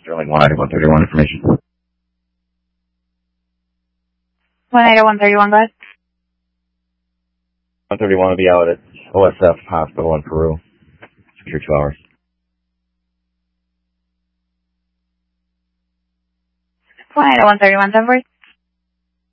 Sterling 19131 information. 19131, go ahead. 131 will be out at OSF Hospital in Peru. Secure 2 hours. 19131, 10-4.